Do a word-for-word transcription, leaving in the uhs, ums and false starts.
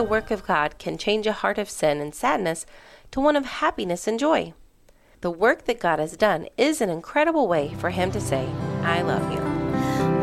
the work of God can change a heart of sin and sadness to one of happiness and joy. The work that God has done is an incredible way for Him to say, I love you.